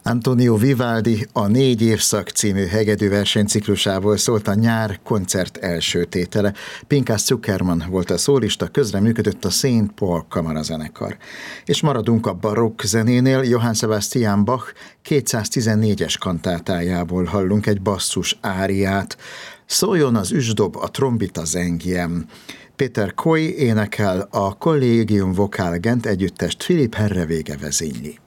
Antonio Vivaldi a 4 évszak című hegedűversenyciklusából szólt a nyár koncert első tétele. Pinkas Zukerman volt a szólista, közreműködött a St. Paul kamarazenekar. És maradunk a barokk zenénél, Johann Sebastian Bach 214-es kantátájából hallunk egy basszus áriát. Szóljon az üsdob, a trombita zengjem. Péter Koy énekel, a Collegium Vocal Gent együttest Philipp Herreweghe vezényli.